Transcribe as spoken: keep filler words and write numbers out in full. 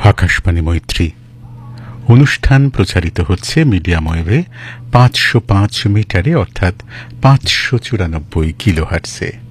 আকাশবাণী মৈত্রী অনুষ্ঠান প্রচারিত হচ্ছে মিডিয়াম ওয়েভে পাঁচশো পাঁচ মিটারে অর্থাৎ পাঁচশো চুরানব্বই কিলোহার্টজে।